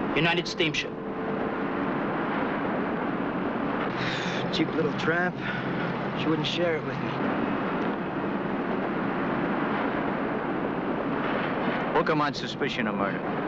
United Steamship. Cheap little tramp. She wouldn't share it with me. Book him on suspicion of murder.